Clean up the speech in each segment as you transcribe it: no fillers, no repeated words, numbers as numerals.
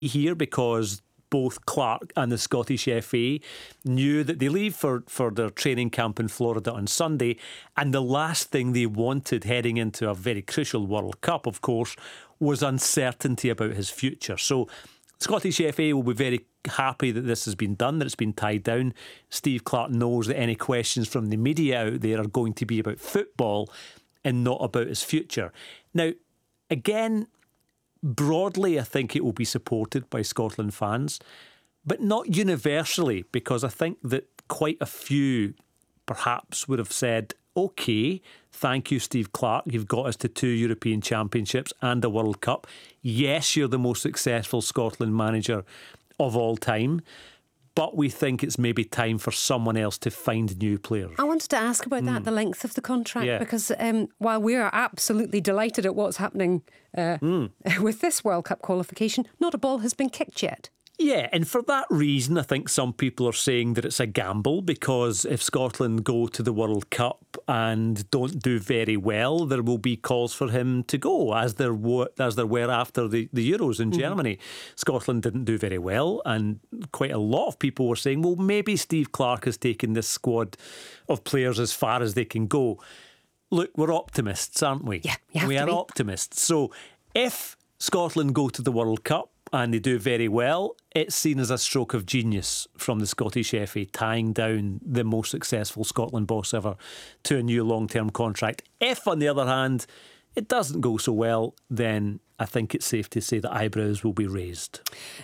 here because both Clark and the Scottish FA knew that they leave for their training camp in Florida on Sunday, and the last thing they wanted heading into a very crucial World Cup, of course, was uncertainty about his future. So Scottish FA will be very happy that this has been done, that it's been tied down. Steve Clarke knows that any questions from the media out there are going to be about football and not about his future. Now, again, broadly, I think it will be supported by Scotland fans, but not universally, because I think that quite a few perhaps would have said, OK, thank you, Steve Clarke. You've got us to 2 European Championships and a World Cup. Yes, you're the most successful Scotland manager of all time, but we think it's maybe time for someone else to find new players. I wanted to ask about that, the length of the contract, because while we are absolutely delighted at what's happening with this World Cup qualification, not a ball has been kicked yet. Yeah, and for that reason, I think some people are saying that it's a gamble, because if Scotland go to the World Cup and don't do very well, there will be calls for him to go, as there were after the Euros in Germany. Scotland didn't do very well, and quite a lot of people were saying, well, maybe Steve Clarke has taken this squad of players as far as they can go. Look, we're optimists, aren't we? Yeah, we are optimists. So if Scotland go to the World Cup and they do very well, it's seen as a stroke of genius from the Scottish FA, tying down the most successful Scotland boss ever to a new long-term contract. If, on the other hand, it doesn't go so well, then I think it's safe to say that eyebrows will be raised.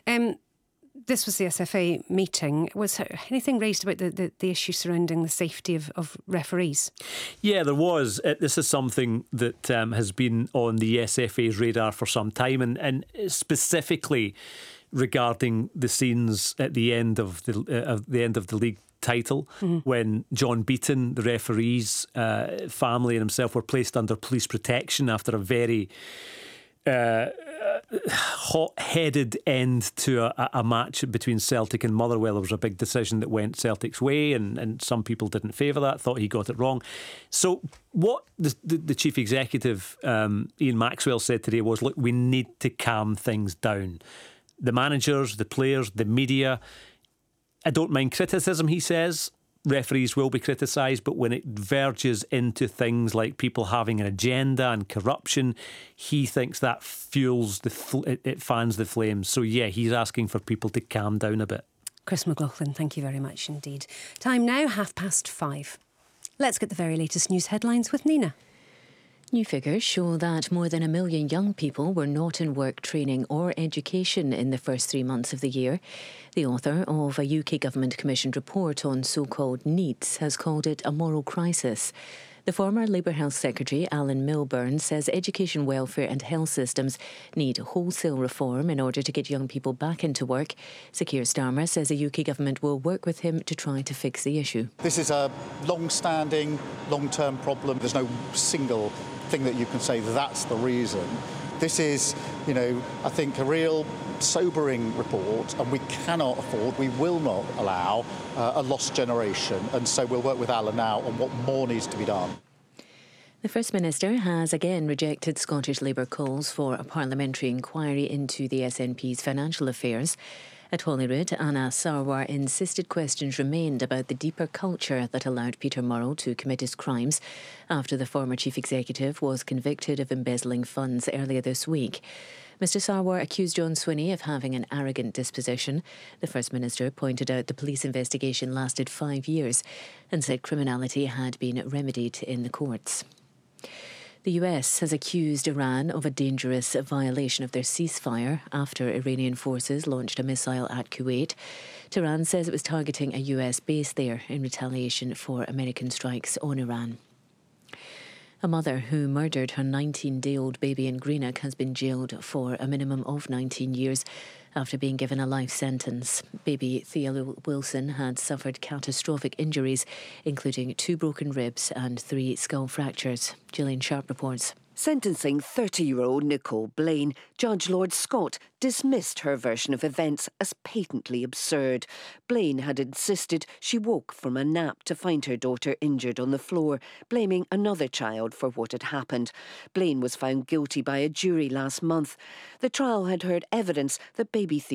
This was the SFA meeting. Was anything raised about the issue surrounding the safety of referees? Yeah, there was. This is something that has been on the SFA's radar for some time, and specifically regarding the scenes at the end of the league title, when John Beaton, the referee's family and himself were placed under police protection after a very hot-headed end to a match between Celtic and Motherwell. It was a big decision that went Celtic's way, and some people didn't favour that, thought he got it wrong. So what the chief executive, Ian Maxwell, said today was, look, we need to calm things down. The managers, the players, the media, I don't mind criticism, he says. Referees will be criticised, but when it verges into things like people having an agenda and corruption, he thinks that fuels it fans the flames. So yeah, he's asking for people to calm down a bit. Chris McLaughlin, thank you very much indeed. Time now, 5:30. Let's get the very latest news headlines with Nina. New figures show that more than 1 million young people were not in work, training or education in the first 3 months of the year. The author of a UK government-commissioned report on so-called NEETs has called it a moral crisis. The former Labour Health Secretary, Alan Milburn, says education, welfare and health systems need wholesale reform in order to get young people back into work. Sir Keir Starmer says the UK government will work with him to try to fix the issue. This is a long-standing, long-term problem. There's no single thing that you can say that's the reason. This is, I think a real sobering report, and we cannot afford, we will not allow a lost generation, and so we'll work with Alan now on what more needs to be done. The First Minister has again rejected Scottish Labour calls for a parliamentary inquiry into the SNP's financial affairs. At Holyrood, Anna Sarwar insisted questions remained about the deeper culture that allowed Peter Murrell to commit his crimes after the former chief executive was convicted of embezzling funds earlier this week. Mr Sarwar accused John Swinney of having an arrogant disposition. The First Minister pointed out the police investigation lasted 5 years and said criminality had been remedied in the courts. The US has accused Iran of a dangerous violation of their ceasefire after Iranian forces launched a missile at Kuwait. Tehran says it was targeting a US base there in retaliation for American strikes on Iran. A mother who murdered her 19-day-old baby in Greenock has been jailed for a minimum of 19 years after being given a life sentence. Baby Thea Wilson had suffered catastrophic injuries, including 2 broken ribs and 3 skull fractures. Gillian Sharp reports. Sentencing 30-year-old Nicole Blaine, Judge Lord Scott dismissed her version of events as patently absurd. Blaine had insisted she woke from a nap to find her daughter injured on the floor, blaming another child for what had happened. Blaine was found guilty by a jury last month. The trial had heard evidence that baby Thea